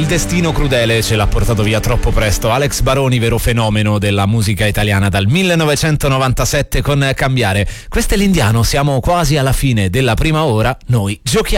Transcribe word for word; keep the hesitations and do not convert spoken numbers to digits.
destino crudele ce l'ha portato via troppo presto. Alex Baroni, vero fenomeno della musica italiana dal millenovecentonovantasette con Cambiare. Questo è l'Indiano, siamo quasi alla fine della prima ora, noi giochiamo.